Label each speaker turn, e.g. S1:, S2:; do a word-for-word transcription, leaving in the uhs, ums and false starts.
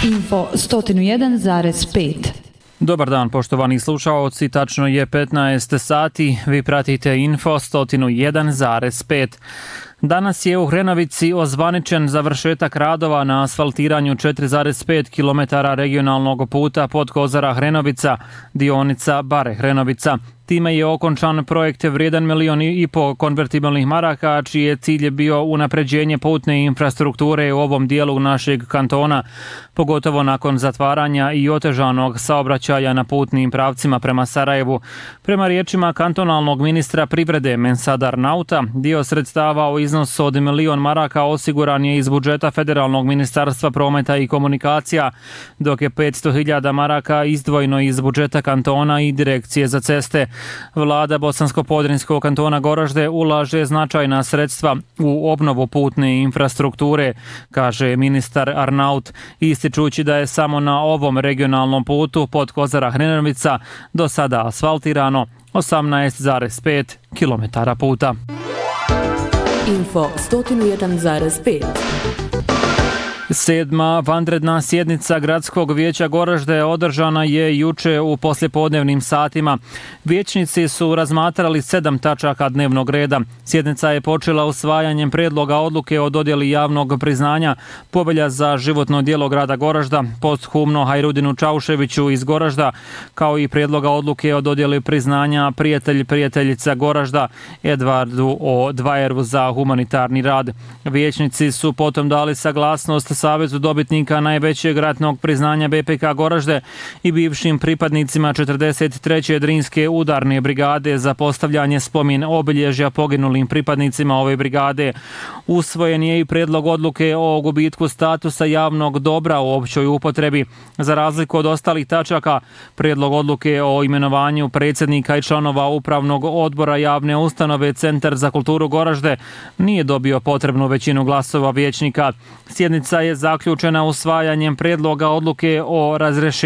S1: Info sto jedan zarez pet.
S2: Dobar dan, poštovani slušaoci, tačno je petnaest sati, vi pratite Info sto jedan zarez pet. Danas je u Hrenovici ozvaničen završetak radova na asfaltiranju četiri zarez pet kilometara regionalnog puta Podkozara-Hrenovica, dionica Bare-Hrenovica. Time je okončan projekt vrijedan milion i po konvertibilnih maraka, čiji je cilj bio unapređenje putne infrastrukture u ovom dijelu našeg kantona, pogotovo nakon zatvaranja i otežanog saobraćaja na putnim pravcima prema Sarajevu. Prema riječima kantonalnog ministra privrede Mensada Arnauta, dio sredstava u iznosu od milion maraka osiguran je iz budžeta Federalnog ministarstva prometa i komunikacija, dok je petsto hiljada maraka izdvojeno iz budžeta kantona i direkcije za ceste. Vlada Bosansko-Podrinjskog kantona Goražde ulaže značajna sredstva u obnovu putne infrastrukture, kaže ministar Arnaut, ističući da je samo na ovom regionalnom putu Podkozara-Hrenovica do sada asfaltirano osamnaest zarez pet kilometara puta.
S3: Info sto jedan zarez pet.
S2: Sedma vanredna sjednica Gradskog vijeća Goražde održana je juče u poslijepodnevnim satima. Vijećnici su razmatrali sedam tačaka dnevnog reda. Sjednica je počela usvajanjem predloga odluke o dodjeli javnog priznanja Povelja za životno djelo grada Goražda, posthumno Hajrudinu Čauševiću iz Goražda, kao i predloga odluke o dodjeli priznanja Prijatelj prijateljica Goražda Edvardu O. Dvajeru za humanitarni rad. Vijećnici su potom dali saglasnost Savezu dobitnika najvećeg ratnog priznanja B P K Goražde i bivšim pripadnicima četrdeset treće Drinske udarne brigade za postavljanje spomen obilježja poginulim pripadnicima ove brigade. Usvojen je i predlog odluke o gubitku statusa javnog dobra u općoj upotrebi. Za razliku od ostalih tačaka, predlog odluke o imenovanju predsjednika i članova upravnog odbora javne ustanove Centar za kulturu Goražde nije dobio potrebnu većinu glasova vijećnika. Sjednica je zaključena usvajanjem predloga odluke o razrješenju